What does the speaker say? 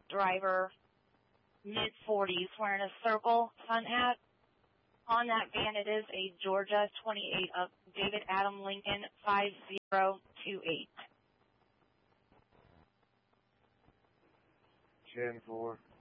driver, mid-40s, wearing a circle sun hat. On that van, it is a Georgia 28 of David Adam Lincoln 5028. 10-4.